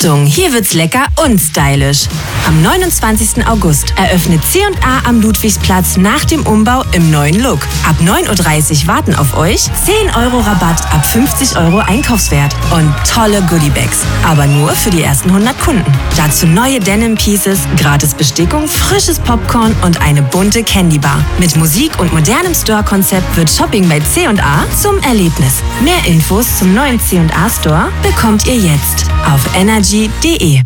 Achtung, hier wird's lecker und stylisch. Am 29. August eröffnet C&A am Ludwigsplatz nach dem Umbau im neuen Look. Ab 9.30 Uhr warten auf euch 10 € Rabatt ab 50 € Einkaufswert und tolle Goodiebags. Aber nur für die ersten 100 Kunden. Dazu neue Denim Pieces, gratis Bestickung, frisches Popcorn und eine bunte Candybar. Mit Musik und modernem Store-Konzept wird Shopping bei C&A zum Erlebnis. Mehr Infos zum neuen C&A Store bekommt ihr jetzt auf energy.de.